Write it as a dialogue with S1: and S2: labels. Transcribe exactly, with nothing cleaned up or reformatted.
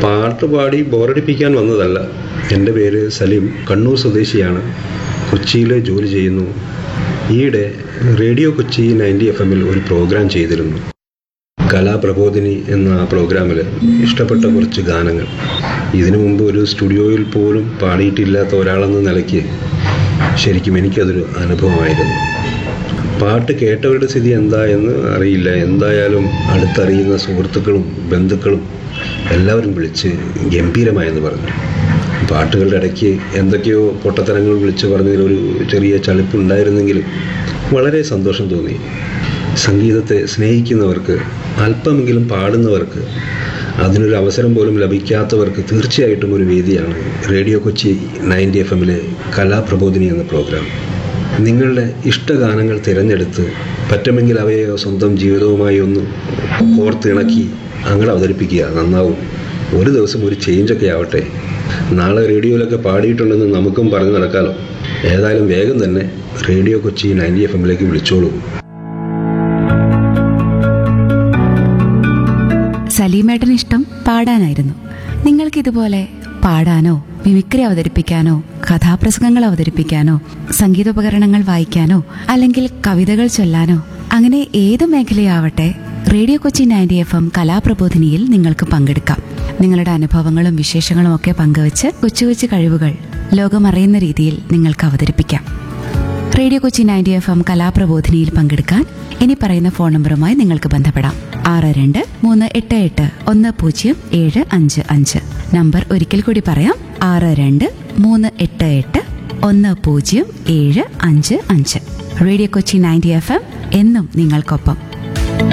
S1: പാട്ട് പാടി ബോറടിപ്പിക്കാൻ വന്നതല്ല. എൻ്റെ പേര് സലീം, കണ്ണൂർ സ്വദേശിയാണ്. കൊച്ചിയിൽ ജോലി ചെയ്യുന്നു. ഈയിടെ റേഡിയോ കൊച്ചി നയൻറ്റി എഫ് എമ്മിൽ ഒരു പ്രോഗ്രാം ചെയ്തിരുന്നു. കലാപ്രബോധിനി എന്ന പ്രോഗ്രാമിൽ ഇഷ്ടപ്പെട്ട കുറച്ച് ഗാനങ്ങൾ. ഇതിനു മുമ്പ് ഒരു സ്റ്റുഡിയോയിൽ പോലും പാടിയിട്ടില്ലാത്ത ഒരാളെന്ന നിലയ്ക്ക് ശരിക്കും എനിക്കതൊരു അനുഭവമായിരുന്നു. പാട്ട് കേട്ടവരുടെ സ്ഥിതി എന്താ എന്ന് അറിയില്ല. എന്തായാലും അടുത്തറിയുന്ന സുഹൃത്തുക്കളും ബന്ധുക്കളും എല്ലാവരും വിളിച്ച് ഗംഭീരമായെന്ന് പറഞ്ഞു. പാട്ടുകളുടെ ഇടയ്ക്ക് എന്തൊക്കെയോ പൊട്ടത്തരങ്ങൾ വിളിച്ച് പറഞ്ഞതിലൊരു ചെറിയ ചളിപ്പുണ്ടായിരുന്നെങ്കിലും വളരെ സന്തോഷം തോന്നി. സംഗീതത്തെ സ്നേഹിക്കുന്നവർക്ക്, അല്പമെങ്കിലും പാടുന്നവർക്ക്, അതിനൊരു അവസരം പോലും ലഭിക്കാത്തവർക്ക് തീർച്ചയായിട്ടും ഒരു വേദിയാണ് റേഡിയോ കൊച്ചി നയൻറ്റി എഫ് എമ്മിലെ കലാപ്രബോധിനി എന്ന പ്രോഗ്രാം. നിങ്ങളുടെ ഇഷ്ടഗാനങ്ങൾ തിരഞ്ഞെടുത്ത് പറ്റുമെങ്കിൽ അവയെ സ്വന്തം ജീവിതവുമായി ഒന്ന് കോർത്തിണക്കി അങ്ങനെ അവതരിപ്പിക്കുക. നന്നാവും. ഒരു ദിവസം ഒരു ചേഞ്ചൊക്കെ ആവട്ടെ. നാളെ റേഡിയോയിലൊക്കെ പാടിയിട്ടുണ്ടെന്ന് നമുക്കും പറഞ്ഞു നടക്കാമല്ലോ. ഏതായാലും വേഗം തന്നെ റേഡിയോ കൊച്ചി നയൻറ്റി എഫ് എമ്മിലേക്ക് വിളിച്ചോളൂ.
S2: സലീമേട്ടന് ഇഷ്ടം പാടാനായിരുന്നു. നിങ്ങൾക്കിതുപോലെ പാടാനോ മിമിക്രി അവതരിപ്പിക്കാനോ കഥാപ്രസംഗങ്ങൾ അവതരിപ്പിക്കാനോ സംഗീതോപകരണങ്ങൾ വായിക്കാനോ അല്ലെങ്കിൽ കവിതകൾ ചൊല്ലാനോ അങ്ങനെ ഏത് മേഖലയാവട്ടെ radio Kochi ninety F M കലാപ്രബോധിനിയിൽ നിങ്ങൾക്ക് പങ്കെടുക്കാം. നിങ്ങളുടെ അനുഭവങ്ങളും വിശേഷങ്ങളും ഒക്കെ പങ്കുവച്ച് കൊച്ചു കൊച്ചു കഴിവുകൾ ലോകമറിയുന്ന രീതിയിൽ നിങ്ങൾക്ക് അവതരിപ്പിക്കാം. Radio Kochi ninety F M കലാപ്രബോധിനിയിൽ പങ്കെടുക്കാൻ ഇനി പറയുന്ന ഫോൺ നമ്പറുമായി നിങ്ങൾക്ക് ബന്ധപ്പെടാം. ആറ് രണ്ട് മൂന്ന് എട്ട് എട്ട് ഒന്ന് പൂജ്യം ഏഴ് അഞ്ച് അഞ്ച്. നമ്പർ ഒരിക്കൽ കൂടി പറയാം. ആറ് രണ്ട് മൂന്ന് എട്ട് എട്ട് ഒന്ന് പൂജ്യം ഏഴ് അഞ്ച് അഞ്ച്. Radio Kochi ninety F M എന്നും നിങ്ങൾക്കൊപ്പം.